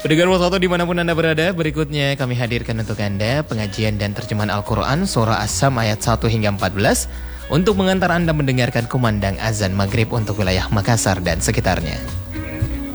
Pendengar Wassato dimanapun Anda berada, berikutnya kami hadirkan untuk Anda pengajian dan terjemahan Al-Quran Surah As-Sam ayat 1 hingga 14 untuk mengantar Anda mendengarkan kumandang azan maghrib untuk wilayah Makassar dan sekitarnya.